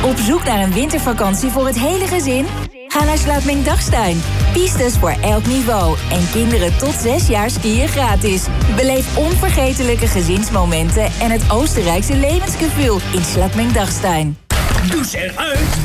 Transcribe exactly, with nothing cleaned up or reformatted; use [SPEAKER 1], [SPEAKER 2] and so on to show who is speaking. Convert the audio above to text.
[SPEAKER 1] Op zoek naar een wintervakantie voor het hele gezin? Ga naar Slaapming Dagstuin. Pistes voor elk niveau. En kinderen tot zes jaar skiën gratis. Beleef onvergetelijke gezinsmomenten en het Oostenrijkse levensgevoel in Slaapming Dagstuin.
[SPEAKER 2] Douche eruit,